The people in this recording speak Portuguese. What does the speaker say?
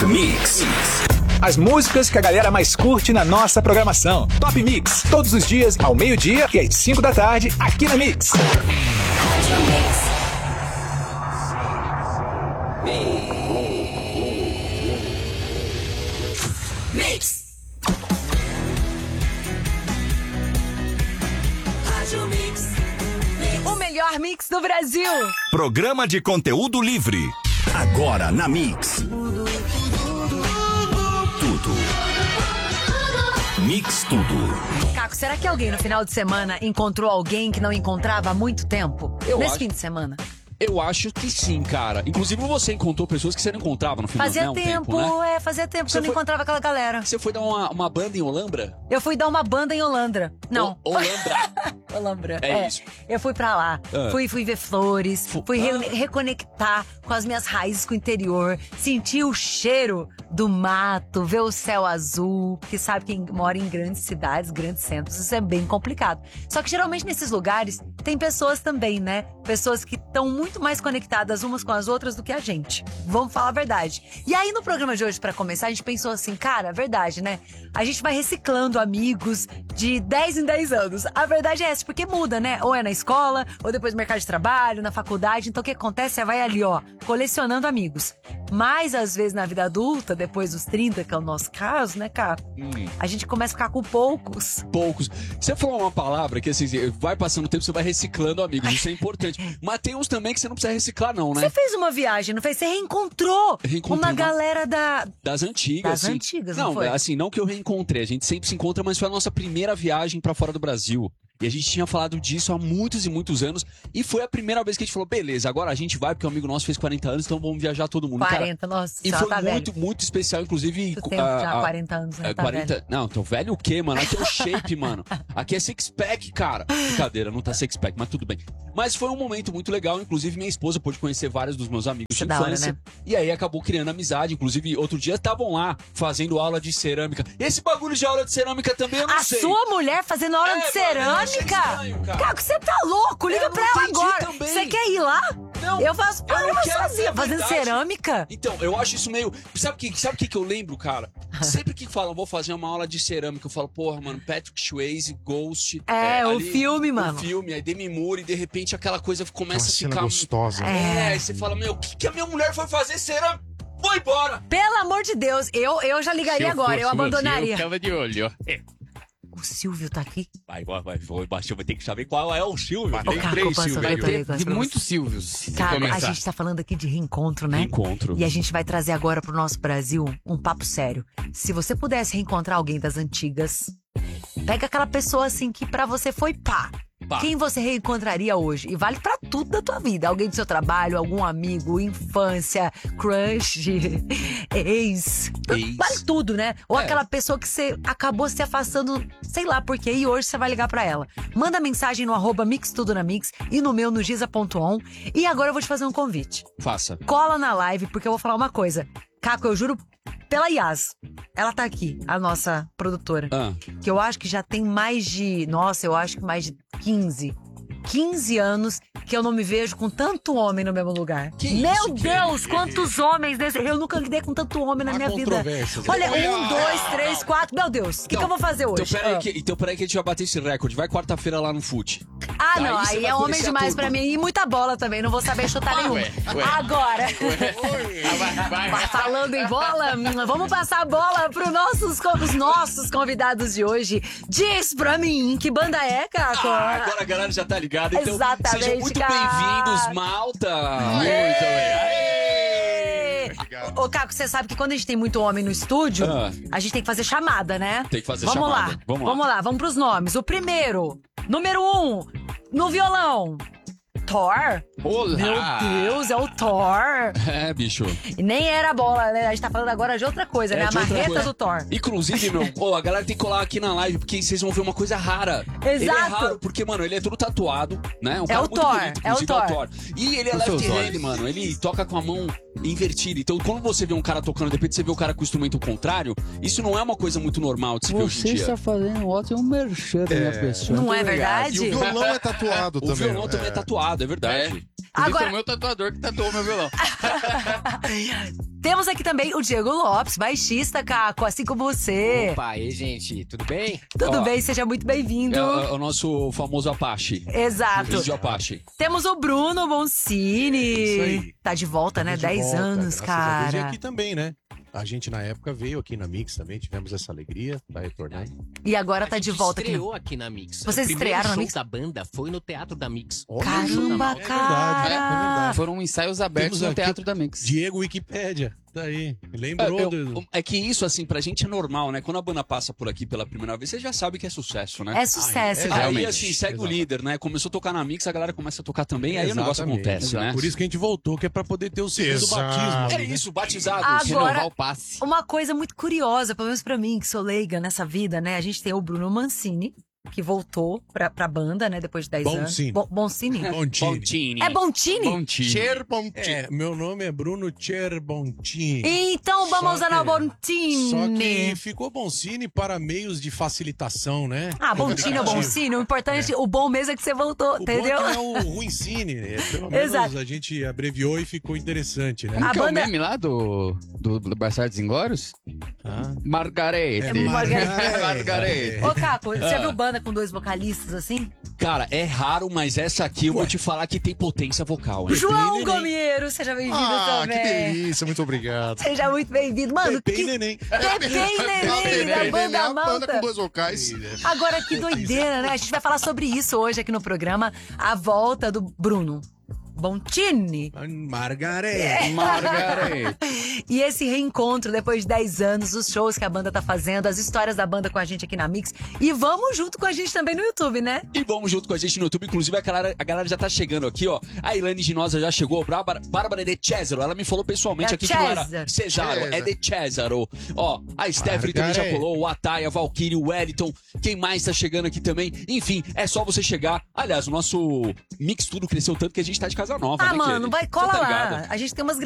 Top Mix. As músicas que a galera mais curte na nossa programação. Top Mix, todos os dias, ao meio-dia e às 5 da tarde, aqui na Mix. Mix. O melhor mix do Brasil. Programa de conteúdo livre. Agora na Mix. Tudo. Mix tudo. Caco, será que alguém no final de semana encontrou alguém que não encontrava há muito tempo? Nesse fim de semana? Eu acho que sim, cara. Inclusive você encontrou pessoas que você não encontrava no final Fazia do tempo, né? fazia tempo que Você eu não encontrava aquela galera. Você foi dar uma banda em Olambra? Eu fui dar uma banda em Olambra. Não. Olambra. Olambra. É isso. Eu fui pra lá. Fui ver flores. Fui reconectar com as minhas raízes com o interior. Sentir o cheiro do mato, ver o céu azul. Porque sabe, quem mora em grandes cidades, grandes centros, isso é bem complicado. Só que geralmente nesses lugares tem pessoas também, né? Pessoas que estão muito mais conectadas umas com as outras do que a gente. Vamos falar a verdade. E aí no programa de hoje, pra começar, a gente pensou assim, cara, verdade, né? A gente vai reciclando amigos de 10 em 10 anos. A verdade é essa, porque muda, né? Ou é na escola, ou depois no mercado de trabalho, na faculdade. Então o que acontece? Você vai ali, ó, colecionando amigos. Mas às vezes na vida adulta, depois dos 30, que é o nosso caso, né, cara? A gente começa a ficar com poucos. Poucos. Você falou uma palavra que assim, vai passando o tempo, você vai reciclando amigos. Isso é importante. Mas tem uns também que você não precisa reciclar, não, né? Você fez uma viagem, não fez? Você reencontrou uma galera das antigas. Das assim. antigas, não foi? Assim, não que eu reencontrei. A gente sempre se encontra, mas foi a nossa primeira viagem pra fora do Brasil. E a gente tinha falado disso há muitos e muitos anos. E foi a primeira vez que a gente falou, beleza, agora a gente vai, porque o amigo nosso fez 40 anos, então vamos viajar todo mundo. 40, cara, nossa, e foi tá muito, velho. muito especial, inclusive... Tu tem já 40 anos, né? Tá 40... velho. Não, tô velho o quê, mano? Aqui é o shape, mano. Aqui é six-pack, cara. Brincadeira, não tá six-pack, mas tudo bem. Mas foi um momento muito legal, inclusive minha esposa pôde conhecer vários dos meus amigos de infância. Hora, né? E aí acabou criando amizade, inclusive outro dia estavam lá fazendo aula de cerâmica. Esse bagulho de aula de cerâmica também eu não sei. A sua mulher fazendo aula de cerâmica? Cara, você tá louco? Liga pra ela agora. Você quer ir lá? Não, eu faço aula sozinha, fazendo cerâmica. Então, eu acho isso meio... Sabe o que eu lembro, cara? Sempre que falam, vou fazer uma aula de cerâmica, eu falo, porra, mano, Patrick Swayze, Ghost... o filme, mano. O filme, aí Demi Moore, e de repente aquela coisa começa a ficar... gostosa. Aí você fala, meu, o que a minha mulher foi fazer cerâmica? Vou embora! Pelo amor de Deus, eu já ligaria agora, eu abandonaria. Eu ficava de olho, ó. O Silvio tá aqui? Vai, Baixão vai ter que saber qual é o Silvio. Tem 3 Silvios. Tem muitos Silvios. Cara, a gente tá falando aqui de reencontro, né? Reencontro. E a gente vai trazer agora pro nosso Brasil um papo sério. Se você pudesse reencontrar alguém das antigas, pega aquela pessoa assim que pra você foi pá. Quem você reencontraria hoje? E vale pra tudo da tua vida. Alguém do seu trabalho, algum amigo, infância, crush, ex. Vale tudo, né? Ou aquela pessoa que você acabou se afastando, sei lá por quê, e hoje você vai ligar pra ela. Manda mensagem no @mixtudonamix e no meu, no giza.on. E agora eu vou te fazer um convite. Faça. Cola na live, porque eu vou falar uma coisa. Caco, eu juro pela Yas. Ela tá aqui, a nossa produtora. Que eu acho que já tem mais de... Nossa, eu acho que mais de 15 anos que eu não me vejo com tanto homem no mesmo lugar. Meu Deus, quantos homens nesse... Eu nunca lidei com tanto homem na minha vida. Olha, 1, 2, 3, 4... Meu Deus, o que eu vou fazer hoje? Então peraí que a gente vai bater esse recorde. Vai quarta-feira lá no FUT. Não, aí é homem demais pra mim. E muita bola também, não vou saber chutar nenhum. Agora, falando em bola, vamos passar a bola pros nossos convidados de hoje. Diz pra mim, que banda é, Caco? Agora a galera já tá ligada. Então, exatamente, sejam muito bem-vindos, malta. Muito bem. Ô, Caco, você sabe que quando a gente tem muito homem no estúdio, a gente tem que fazer chamada, né? Tem que fazer chamada. Vamos lá, vamos pros nomes. O primeiro, número 1, no violão. Thor? Olá! Meu Deus, é o Thor. É, bicho. E nem era a bola, né? A gente tá falando agora de outra coisa, né? A marreta do Thor. Inclusive, a galera tem que colar aqui na live, porque vocês vão ver uma coisa rara. Exato. Ele é raro, porque, mano, ele é todo tatuado, né? Um cara o muito Thor, bonito, é o Thor. E ele é left-hand, mano. Ele toca com a mão invertida. Então, quando você vê um cara tocando, de repente você vê o cara com o instrumento contrário, isso não é uma coisa muito normal de se ver hoje em dia. Você está fazendo um merchan da minha pessoa. Não é verdade? E o violão é tatuado também. O violão também é tatuado, é verdade. Agora... Foi o meu tatuador que tatuou meu violão. Temos aqui também o Diego Lopes, baixista, Caco, assim como você. Opa, e gente, tudo bem? Tudo bem, seja muito bem-vindo. É o nosso famoso Apache. Exato. Vídeo Apache. Temos o Bruno Boncini. Isso aí. Tá de volta, né? De 10 volta, anos, graças a cara. Deus. E aqui também, né? A gente, na época, veio aqui na Mix também, tivemos essa alegria, tá retornando. E agora tá de volta aqui. Estreou aqui na Mix. Vocês o estrearam na show Mix? da banda foi no Teatro da Mix. Caramba, É cara. verdade. Foram ensaios abertos Temos no aqui Teatro da Mix. Diego Wikipédia, daí. Lembrou É que isso, assim, pra gente é normal, né? Quando a banda passa por aqui pela primeira vez, você já sabe que é sucesso, né? É sucesso, Ai, cara. Aí, realmente. assim, segue o Exato. líder, né? Começou a tocar na Mix, a galera começa a tocar também, aí o negócio Exatamente. acontece, né? Por isso que a gente voltou, que é pra poder ter o segundo Exato. batismo. É ali, né? isso, batizados. Agora- Renovar o passe. Uma coisa muito curiosa, pelo menos pra mim, que sou leiga nessa vida, né? A gente tem o Bruno Mancini, que voltou pra banda, né? Depois de 10 anos. Boncini. Boncini? Bontini. Bontini. É Bontini? Bom time. É, meu nome é Bruno Cherbontini. Então vamos Só usar o que- Só Bontini. que ficou Boncini para meios de facilitação, né? Ah, Bontini ou Boncini, o importante, o bom mesmo é que você voltou, O entendeu? bom é que é o Ruincine, né? Pelo menos Exato. a gente abreviou e ficou interessante, né? A Como que é banda- o meme lá do Bastardos Inglórios? Ah. Margarete. É Margarete. Ô, Caco, você já viu banda com 2 vocalistas assim? Cara, é raro, mas essa aqui eu vou te falar que tem potência vocal, hein? João neném. Gomiero, seja bem-vindo Ah, que também. delícia, muito obrigado. Seja muito bem-vindo. Mano, Pepe e que... Neném. Pepe e Neném da banda a banda Malta. com 2 vocais. Agora, que doideira, né? A gente vai falar sobre isso hoje aqui no programa. A volta do Bruno Bontini. Margarete. Margarete. E esse reencontro depois de 10 anos, os shows que a banda tá fazendo, as histórias da banda com a gente aqui na Mix. E vamos junto com a gente também no YouTube, né? E vamos junto com a gente no YouTube. Inclusive, a galera já tá chegando aqui, ó. A Ilane Ginosa já chegou. Bárbara de Cesaro. Ela me falou pessoalmente É aqui que não era Cesaro. Cesaro, é de Cesaro. Ó, a Stephanie também já Margarete. colou. O Ataya, a Valkyrie, o Wellington. Quem mais tá chegando aqui também? Enfim, é só você chegar. Aliás, o nosso Mix Tudo cresceu tanto que a gente tá de casa nova, Ah, né, mano, Kelly? vai, Você cola tá lá. ligada? A gente tem umas